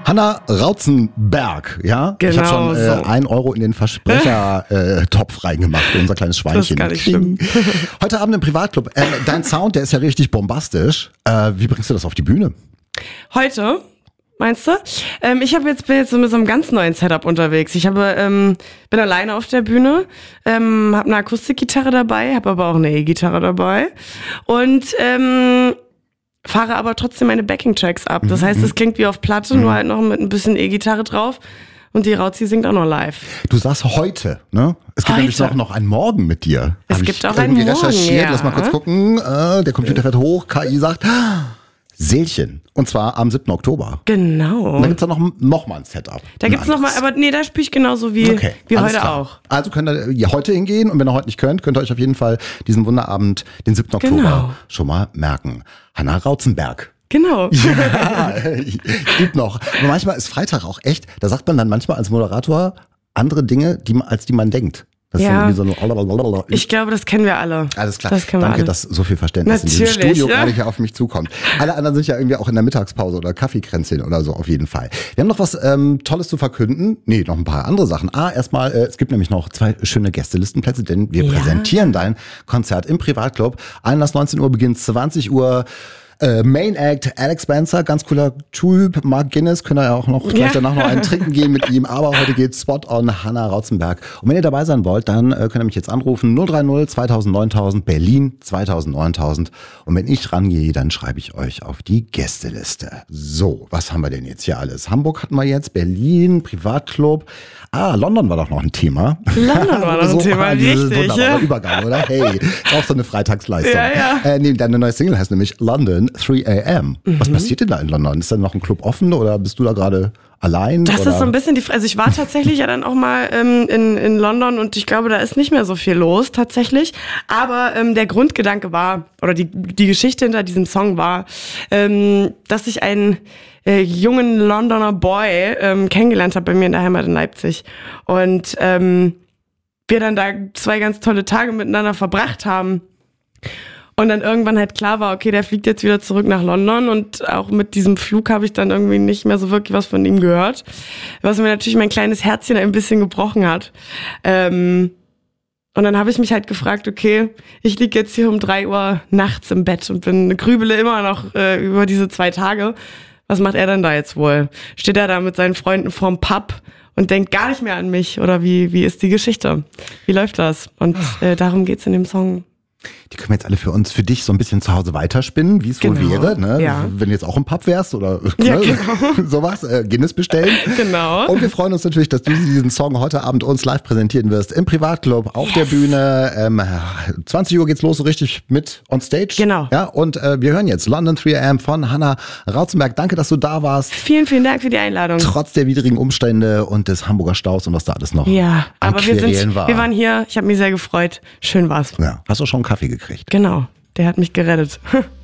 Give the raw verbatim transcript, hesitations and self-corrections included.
Hanna Rautzenberg, ja? Genau ich habe schon äh, so. ein Euro in den Versprecher-Topf äh, reingemacht, unser kleines Schweinchen. Das ist gar nicht schlimm. Heute Abend im Privatclub. Äh, dein Sound, der ist ja richtig bombastisch. Äh, wie bringst du das auf die Bühne? Heute, meinst du? Ähm, ich hab jetzt, bin jetzt so mit so einem ganz neuen Setup unterwegs. Ich habe, ähm, bin alleine auf der Bühne, ähm, habe eine Akustikgitarre dabei, habe aber auch eine E-Gitarre dabei und ähm, fahre aber trotzdem meine Backing-Tracks ab. Das heißt, es klingt wie auf Platte, Mhm. nur halt noch mit ein bisschen E-Gitarre drauf. Und die Rauzi singt auch noch live. Du sagst heute, ne? Es gibt Heute. nämlich noch, noch einen Morgen mit dir. Es Hab gibt ich auch einen irgendwie Morgen, recherchiert. ja. Lass mal kurz gucken. Äh, der Computer fährt hoch. K I sagt ah, Seelchen. Und zwar am siebten Oktober. Genau. Und da gibt's dann noch, noch mal ein Setup. Da gibt's noch mal, aber nee, da spiele ich genauso wie, Okay, wie alles heute klar. auch. Also könnt ihr ja heute hingehen und wenn ihr heute nicht könnt, könnt ihr euch auf jeden Fall diesen Wunderabend, den siebten Oktober, Genau. schon mal merken. Hanna Rautzenberg. Genau. Ja, gibt noch. Aber manchmal ist Freitag auch echt, da sagt man dann manchmal als Moderator andere Dinge, die, man- als die man denkt. Das Ja. ist dann irgendwie so ein Ich glaube, das kennen wir alle. Alles klar. Das kennen wir Danke, alle. dass so viel Verständnis in diesem Natürlich, Studio ja. gerade hier auf mich zukommt. Alle anderen sind ja irgendwie auch in der Mittagspause oder Kaffeekränzchen oder so auf jeden Fall. Wir haben noch was ähm, Tolles zu verkünden. Nee, noch ein paar andere Sachen. Ah, erstmal, äh, es gibt nämlich noch zwei schöne Gästelistenplätze, denn wir Ja. präsentieren dein Konzert im Privatclub. Einlass neunzehn Uhr, beginnt zwanzig Uhr. Äh, Main Act, Alex Spencer, ganz cooler Typ. Mark Guinness, können wir ja auch noch gleich Ja. danach noch einen trinken gehen mit ihm. Aber heute geht's Spot on Hanna Rautzenberg. Und wenn ihr dabei sein wollt, dann äh, könnt ihr mich jetzt anrufen. null drei null zweitausend neuntausend, Berlin zweitausend neuntausend. Und wenn ich rangehe, dann schreibe ich euch auf die Gästeliste. So, was haben wir denn jetzt hier alles? Hamburg hatten wir jetzt, Berlin, Privatclub. Ah, London war doch noch ein Thema. London war noch ein Thema, dieses richtig, wunderbare ja. Übergang, oder? Hey, ist auch so eine Freitagsleistung. Ja, ja. Äh, nee, deine neue Single heißt nämlich London drei a m. Was passiert denn da in London? Ist da noch ein Club offen oder bist du da gerade allein? Das oder? ist so ein bisschen die Frage. Also ich war tatsächlich ja dann auch mal ähm, in, in London und ich glaube, da ist nicht mehr so viel los tatsächlich. Aber ähm, der Grundgedanke war, oder die, die Geschichte hinter diesem Song war, ähm, dass ich einen äh, jungen Londoner Boy ähm, kennengelernt habe bei mir in der Heimat in Leipzig. Und ähm, wir dann da zwei ganz tolle Tage miteinander verbracht haben. Und dann irgendwann halt klar war, okay, der fliegt jetzt wieder zurück nach London und auch mit diesem Flug habe ich dann irgendwie nicht mehr so wirklich was von ihm gehört, was mir natürlich mein kleines Herzchen ein bisschen gebrochen hat. Ähm, und dann habe ich mich halt gefragt, okay, ich lieg jetzt hier um drei Uhr nachts im Bett und bin grübele immer noch äh, über diese zwei Tage. Was macht er denn da jetzt wohl? Steht er da mit seinen Freunden vorm Pub und denkt gar nicht mehr an mich? Oder wie, wie ist die Geschichte? Wie läuft das? Und äh, darum geht's in dem Song. Die können wir jetzt alle für uns, für dich so ein bisschen zu Hause weiterspinnen, wie es wohl Genau, wäre, ne? ja. Wenn du jetzt auch im Pub wärst oder Ja, ne? genau. sowas, äh, Guinness bestellen. Genau. Und wir freuen uns natürlich, dass du diesen Song heute Abend uns live präsentieren wirst im Privatclub auf Yes. der Bühne. Ähm, zwanzig Uhr geht's los, so richtig mit on stage. Genau. Ja, und äh, wir hören jetzt London drei a m von Hanna Rautzenberg. Danke, dass du da warst. Vielen, vielen Dank für die Einladung. Trotz der widrigen Umstände und des Hamburger Staus und was da alles noch Ja, an aber wir Querelen sind, war. wir waren hier. Ich habe mich sehr gefreut. Schön war's. Ja, hast du schon einen Kaffee gekriegt? Genau, der hat mich gerettet.